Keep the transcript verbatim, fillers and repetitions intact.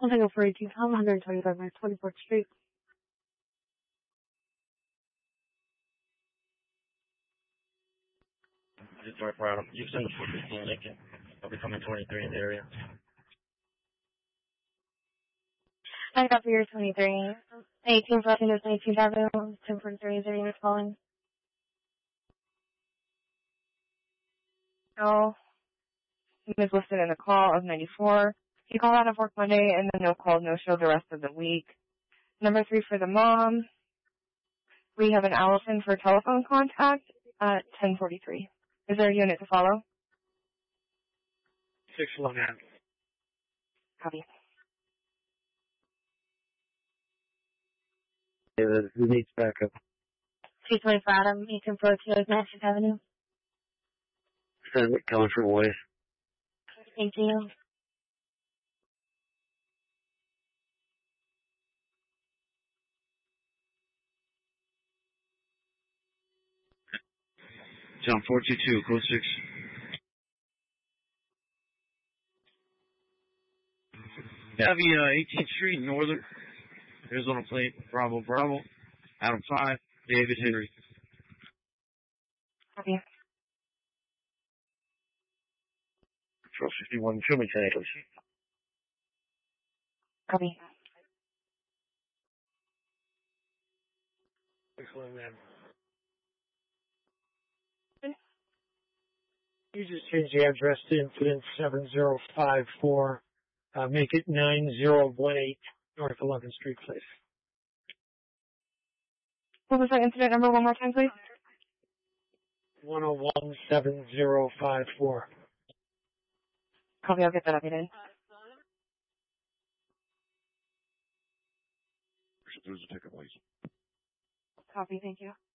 I'll take a forty-two, Tom, one twenty-five West twenty-fourth Street. Detroit Pride. You send the four fifteen Lincoln. I'll be coming twenty-three in the area. I got for your twenty-three. eighteen Flushing to nineteenth Avenue, ten forty-three, is there units calling? No. He was listed in the call of ninety-four. He called out of work Monday and then no call, no show the rest of the week. Number three for the mom. We have an Allison for telephone contact at ten forty-three. Is there a unit to follow? Six one nine. Copy. Yeah, who needs backup? two twenty-four Adam, eighteen forty-two Madison Avenue. Send it coming from West. Thank you. John four two two, code six. Heavy, uh, eighteenth Street, Northern. Arizona plate, Bravo, Bravo. Adam five, David Henry. Copy. Control sixty-one, show me ten, please. Copy. Six one nine. You just change the address to incident seven zero five four. Uh, make it nine zero one eight North eleventh Street, please. What was that incident number one more time, please? one oh one seven zero five four. Copy, I'll get that updated. There's a ticket, please. Copy, thank you.